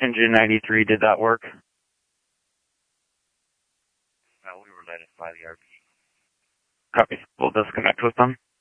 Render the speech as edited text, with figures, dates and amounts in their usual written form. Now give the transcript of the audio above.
Engine 93, did that work? No, we were led by the RP. Copy. We'll disconnect with them.